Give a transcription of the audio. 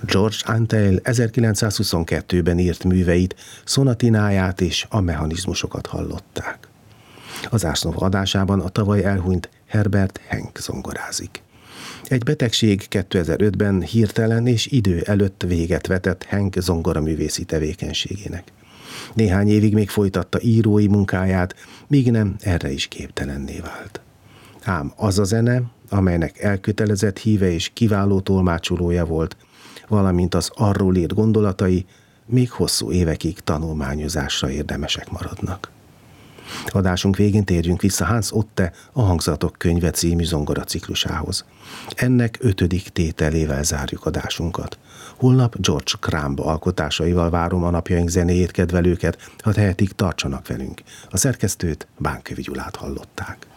George Antheil 1922-ben írt műveit, szonatináját és a mechanizmusokat hallották. Az Ars Nova adásában a tavaly elhunyt Herbert Henk zongorázik. Egy betegség 2005-ben hirtelen és idő előtt véget vetett Henk zongoraművészi tevékenységének. Néhány évig még folytatta írói munkáját, míg nem erre is képtelenné vált. Ám az a zene, amelynek elkötelezett híve és kiváló tolmácsolója volt, valamint az arról írt gondolatai még hosszú évekig tanulmányozásra érdemesek maradnak. Adásunk végén térjünk vissza Hans Otte A hangzatok könyve című zongoraciklusához. Ennek 5. tételével zárjuk adásunkat. Holnap George Crumb alkotásaival várom a napjaink zenéjét kedvelőket, ha tehetik, tartsanak velünk. A szerkesztőt, Bánkövi Gyulát hallották.